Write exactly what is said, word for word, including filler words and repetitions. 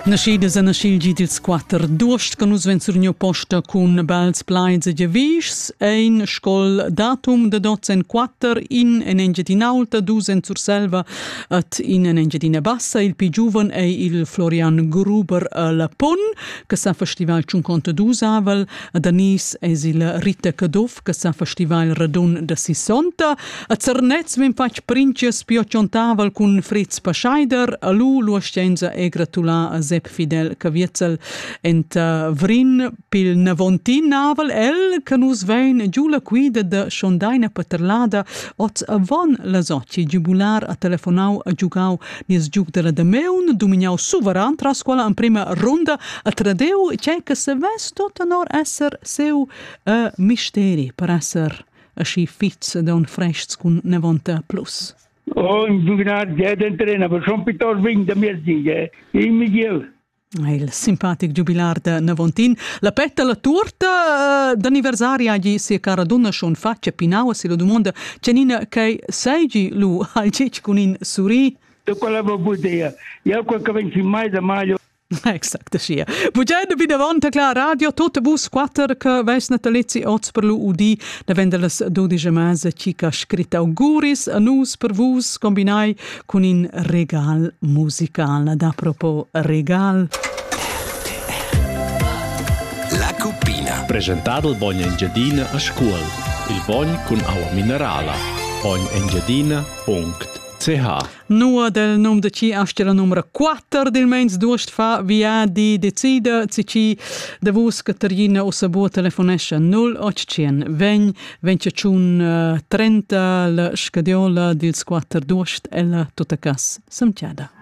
Nascidas a nascilgi dils quattr duost che nus ven sur gneu posta cun bels plaids e giavis, ein scol datum de dozen quattr in en Engiadina Alta, dus en Surselva at in en Engiadina Bassa, il pi giuven è il Florian Gruber a la Pon, che sa festival cinquantadue avel, a Danis es il Rita Cadov, che sa festival radun da sessanta, a Zernetz ven fac princias piociontavel cun Fritz Pascheider, a lu luascenza e gratula a Sepp Fidel Caviezel ent uh, Vrin pil navontin navel el che nus vein giù la guida de Shondaina Paterlada oz avon la soci gibular a telefonau a giugau nies giug de la de meun dominau suveran tras quala en prima ronda a tradeu c'è che se ves tot anor esser seu uh, misteri per esser asci fitz don frescs cun navonta plus. Oh, in Buginar, ja, den Trainer, aber schon piuttosto wing da mir sige. In Miguel. Il simpatic giubilar de Navontin. La petta la torta uh, d'anniversario agli si cara donna schon faccia pinaua si lo domanda cenina che seigi lu al cic con in suri. Tu quella va budea. Io quel che venci mai da maio. Exact, așa. Bugen vi davanti la radio, tot bus quattr che ves natalizzi oz per lu udi, da vendelas dodici mese cica scritta auguris a nus per vus combinai con in regal musical. Da propos regal. La Cuppina. Presentato il Vogn Engiadina a scuola. Il Vogn con acqua minerale. vogn engiadina punto c h. Nua del num de ci astela numero quattr del mens duost fa via di decida ci ci de vus che terina o sabo telefonescia null ottocento vegn ventiun uh, trenta la scadiola dils quattr duost ella tutta cas samtiada.